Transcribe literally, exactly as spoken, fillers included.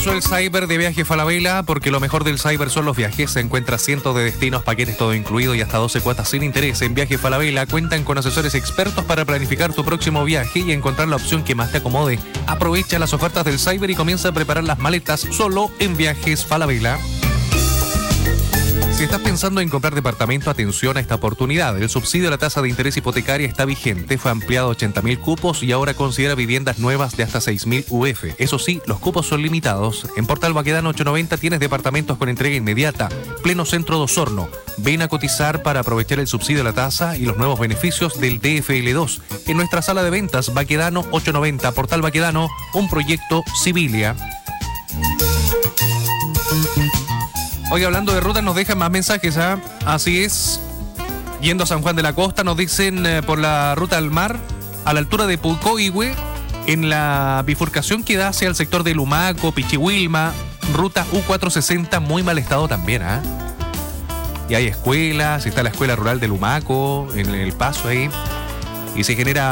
Maravilloso el cyber de Viaje Falabella, porque lo mejor del cyber son los viajes. Se encuentra cientos de destinos, paquetes todo incluido y hasta doce cuotas sin interés. En Viaje Falabella cuentan con asesores expertos para planificar tu próximo viaje y encontrar la opción que más te acomode. Aprovecha las ofertas del cyber y comienza a preparar las maletas solo en Viajes Falabella. Si estás pensando en comprar departamento, atención a esta oportunidad. El subsidio a la tasa de interés hipotecaria está vigente, fue ampliado a ochenta mil cupos y ahora considera viviendas nuevas de hasta seis mil U F. Eso sí, los cupos son limitados. En Portal Baquedano ochocientos noventa tienes departamentos con entrega inmediata, pleno centro de Osorno. Ven a cotizar para aprovechar el subsidio a la tasa y los nuevos beneficios del D F L dos. En nuestra sala de ventas, Baquedano ochocientos noventa, Portal Baquedano, un proyecto Civilia. Hoy hablando de rutas nos dejan más mensajes, ¿ah? ¿eh? Así es. Yendo a San Juan de la Costa nos dicen eh, por la ruta al mar, a la altura de Pucoihue, en la bifurcación que da hacia el sector de Lumaco, Pichihuilma, ruta U cuatrocientos sesenta, muy mal estado también, ¿ah? ¿eh? Y hay escuelas, está la escuela rural de Lumaco, en el paso ahí, y se genera